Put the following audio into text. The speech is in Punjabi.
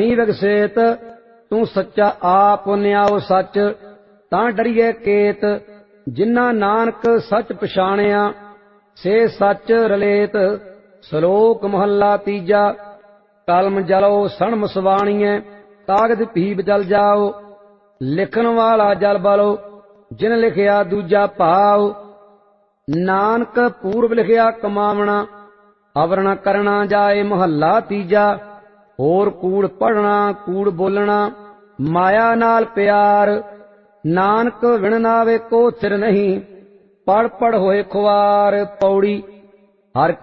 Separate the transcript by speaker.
Speaker 1: ਨਹੀਂ ਵਿਗਸੇਤ, ਤੂੰ ਸੱਚਾ ਆਪ ਨਿਆਓ ਸੱਚ, ਤਾਂ ਡਰੀਏ ਕੇਤ। ਜਿਨ੍ਹਾਂ ਨਾਨਕ ਸੱਚ ਪਛਾਣਿਆ, ਸੇ ਸੱਚ ਰਲੇਤ। ਸ਼ਲੋਕ ਮਹੱਲਾ ਤੀਜਾ। ਕਲਮ ਜਲੋ ਸਣਮ ਸਵਾਣੀਐ, ਕਾਗਦ ਭੀਬ ਜਲ ਜਾਓ। ਲਿਖਣ ਵਾਲਾ ਜਲ ਬਲੋ, ਜਿਨ ਲਿਖਿਆ ਦੂਜਾ ਭਾਵ। ਨਾਨਕ ਪੂਰਬ ਲਿਖਿਆ ਕਮਾਵਣਾ, ਅਵਰਣਾ ਕਰਨਾ ਜਾਏ। ਮਹੱਲਾ ਤੀਜਾ। ਹੋਰ ਕੂੜ ਪੜ੍ਹਨਾ, ਕੂੜ ਬੋਲਣਾ, ਮਾਇਆ ਨਾਲ ਪਿਆਰ। ਨਾਨਕ ਵਿਣ ਨਾਵੇ ਕੋ ਥਿਰ ਨਹੀਂ, ਪੜ ਪੜ ਹੋਏ ਖੁਆਰ। ਪੌੜੀ। ਹਰ